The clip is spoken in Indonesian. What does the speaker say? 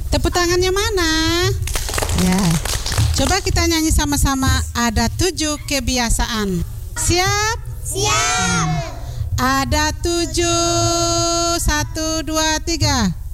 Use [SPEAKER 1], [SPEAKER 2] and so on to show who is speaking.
[SPEAKER 1] Tepuk tangannya mana? Ya. Coba kita nyanyi sama-sama. Ada 7 kebiasaan. Siap?
[SPEAKER 2] Siap.
[SPEAKER 1] Ada 7. 1, 2, 3.